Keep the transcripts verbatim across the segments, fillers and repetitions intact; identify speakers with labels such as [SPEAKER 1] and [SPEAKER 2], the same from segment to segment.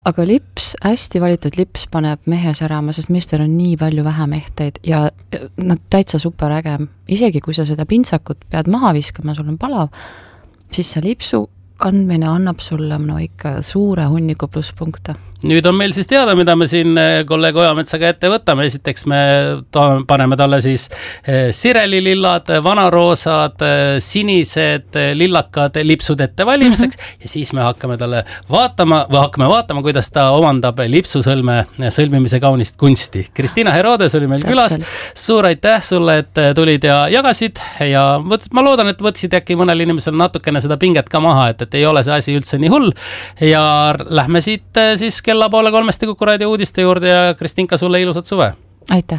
[SPEAKER 1] aga lips, hästi valitud lips paneb mehe särama, sest meestel on nii palju vähem ehteid ja nad täitsa super äge. Isegi kui sa seda pintsakut pead maha viskama, sul on palav, siis see lipsu kandmine annab sulle no ikka suure hunniku plusspunkte.
[SPEAKER 2] Nüüd on meil siis teada, mida me siin kolleeg Ojametsaga ette võtame. Esiteks me paneme talle siis sirelilillad, vanaroosad, sinised, lillakad lipsud ette valimiseks mm -hmm. ja siis me hakkame talle vaatama, või hakkame vaatama, kuidas ta omandab lipsusõlme sõlmimise kaunist kunsti. Kristiina Herodes oli meil külas. Suur aitäh sulle, et tulid ja jagasid ja võt, ma loodan, et võtsid äkki mõnel inimesel natukene seda pinget ka maha, et, et ei ole see asi üldse nii hull ja lähme siit siis kella poole kolmeste Kuku Raadio uudiste juurde ja Kristinka, sulle ilusat suve.
[SPEAKER 1] Aitäh.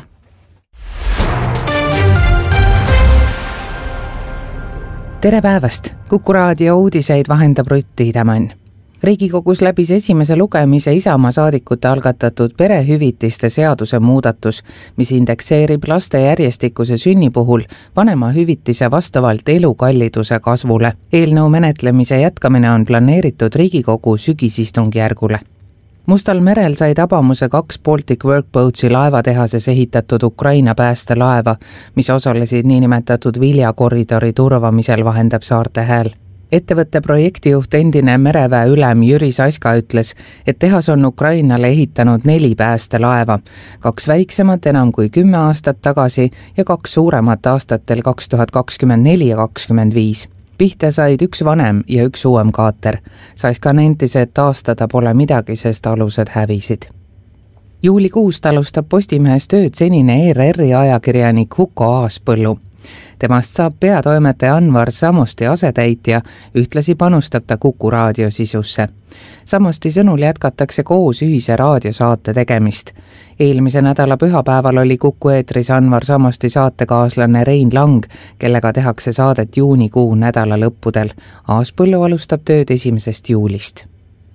[SPEAKER 3] Tere päevast! Kuku Raadio uudiseid vahendab Rutt Tiidemann. Riigikogus läbis esimese lugemise Isamaa saadikute algatatud perehüvitiste seaduse muudatus, mis indekseerib laste järjestikuse sünni puhul vanemahüvitise vastavalt elukalliduse kasvule. Eelnõu menetlemise jätkamine on planeeritud Riigikogu sügisistungjärgule. Mustal merel sai tabamuse kaks Baltic Workboatsi laevatehases ehitatud Ukraina päästelaeva, mis osalesid niinimetatud viljakoridori turvamisel, vahendab Saarte Hääl. Ettevõtte projektijuht endine mereväe ülem Jüri Saska ütles, et tehas on Ukrainale ehitanud neli päästelaeva, kaks väiksemat enam kui kümme aastat tagasi ja kaks suuremat aastatel kaks tuhat kakskümmend neli ja kakskümmend viis. Pihte said üks vanem ja üks uuem kaater. Saska nentis, et taastada pole midagi, sest alused hävisid. Juulikuust alustab Postimehes tööd senine E R R-i ajakirjanik Huko Aaspõllu. Temast saab peatoimetaja Anvar Samosti asetäitja, ühtlasi panustab ta Kuku Raadio sisusse. Samosti sõnul jätkatakse koos ühise raadiosaate tegemist. Eelmise nädala pühapäeval oli Kuku eetris Anvar Samosti saatekaaslane Rein Lang, kellega tehakse saadet juunikuu nädala lõppudel. Aaspõllu alustab tööd esimesest juulist.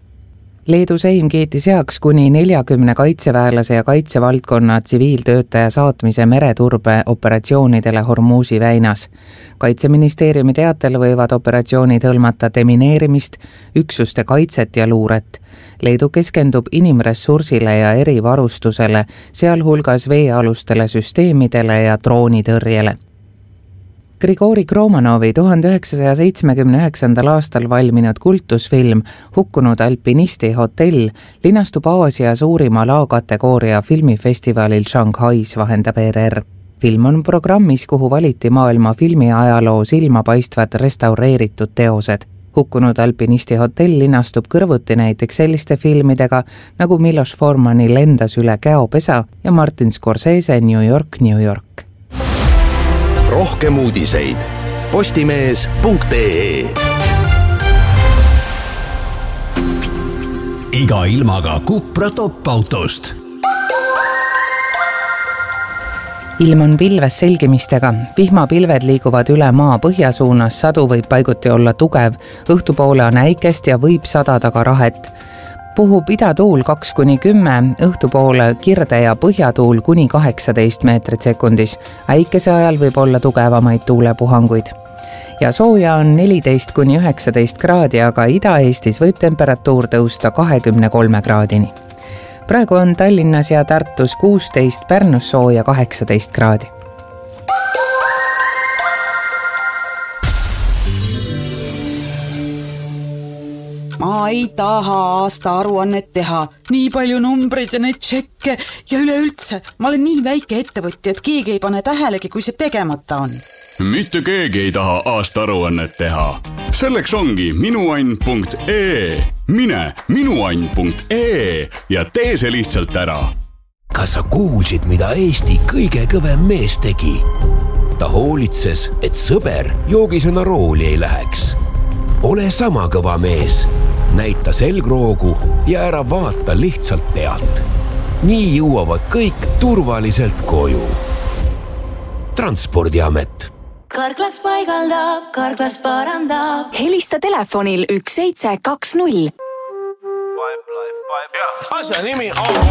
[SPEAKER 3] Leedu Seim kiitis heaks kuni neljakümne kaitseväelase ja kaitsevaldkonna tsiviiltöötaja saatmise mereturbe operatsioonidele Hormuzi väinas. Kaitseministeeriumi teatel võivad operatsioonid hõlmata demineerimist, üksuste kaitset ja luuret. Leedu keskendub inimressursile ja erivarustusele, sealhulgas veealustele süsteemidele ja droonitõrjele. Grigori Kromanovi tuhande üheksasaja seitsmekümne üheksandal aastal valminud kultusfilm Hukkunud alpinisti hotell linastub Aasia suurima laakategooria filmifestivalil Shanghais, vahendab E R R. Film on programmis, kuhu valiti maailma filmiajaloo silmapaistvad restaureeritud teosed. Hukkunud alpinisti hotell linastub kõrvuti näiteks selliste filmidega nagu Miloš Formani Lendas üle käopesa ja Martin Scorsese New York, New York.
[SPEAKER 4] Rohkem uudiseid postimees punkt ee. Iga ilmaga Cupra top-autost.
[SPEAKER 3] Ilm on pilves selgimistega. Vihmapilved liiguvad üle maa põhjasuunas, sadu võib paiguti olla tugev, õhtupoole on äikest ja võib sadada ka rahet. Puhub idatuul kaks kuni kümme, õhtupoole kirde ja põhjatuul kuni kaheksateist meetrit sekundis. Äikese ajal võib olla tugevamaid tuulepuhanguid. Ja sooja on neliteist kuni üheksateist kraadi, aga Ida-Eestis võib temperatuur tõusta kahekümne kolme kraadini. Praegu on Tallinnas ja Tartus kuusteist, Pärnus sooja kaheksateist kraadi.
[SPEAKER 5] Ma ei taha aasta aruannet teha. Nii palju numbreid ja neid tšekke ja üleüldse. Ma olen nii väike ettevõtja, et keegi ei pane tähelegi, kui see tegemata on.
[SPEAKER 6] Mitte keegi ei taha aasta aruannet teha. Selleks ongi minuann punkt ee. Mine minuann punkt ee ja tee see lihtsalt ära.
[SPEAKER 4] Kas sa kuulsid, mida Eesti kõige kõvem mees tegi? Ta hoolitses, et sõber joogisena rooli ei läheks. Ole sama kõva mees. Näita selgroogu ja ära vaata lihtsalt pealt. Nii jõuavad kõik turvaliselt koju. Transpordiamet.
[SPEAKER 7] Karklas paigaldab, Karklas parandab. Helista telefonil üks seitse kaks null.
[SPEAKER 8] Asja nimi on